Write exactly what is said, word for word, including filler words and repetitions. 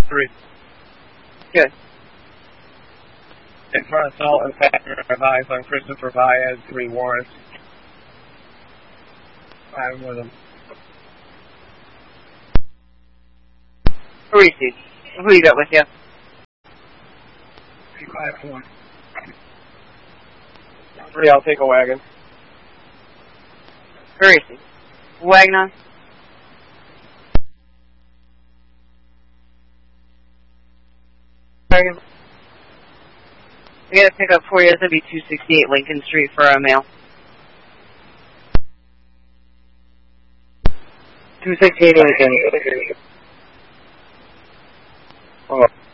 Three. Good. In front of Salt and Pepper, advice on Christopher Baez, three warrants. Five with them. Parisi, who you got with you? Five one. Three, I'll take a wagon. Parisi. Wagner. Wagon. I got to pick up for you. That'll be two sixty-eight Lincoln Street for a mail. two sixty-eight Lincoln. Oh.